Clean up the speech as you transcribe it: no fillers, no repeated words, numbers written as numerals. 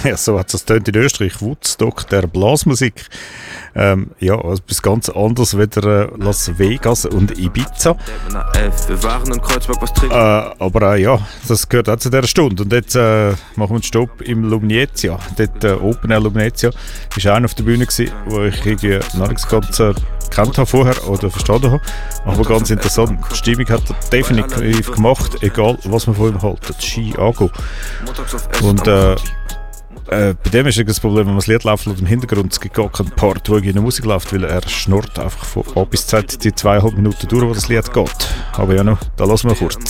Ja, so hat es tönt in Österreich. Woodstock der Blasmusik. Ja, etwas ganz anderes wieder Las Vegas und Ibiza. Aber ja, das gehört auch zu dieser Stunde. Und jetzt machen wir einen Stopp im Lumnezia. Dort Open Air Lumnezia war einer auf der Bühne, wo ich irgendwie noch nichts ganz gekannt habe vorher oder verstanden habe. Aber ganz interessant. Die Stimmung hat er definitiv gemacht, egal was man von ihm hält. Chiago. Und bei dem ist das Problem, wenn man das Lied läuft und im Hintergrund es gibt gar keinen Part, wo in der Musik läuft, weil er schnurrt einfach von A bis Z die 2,5 Minuten durch, wo das Lied geht. Aber ja, noch, da lassen wir kurz.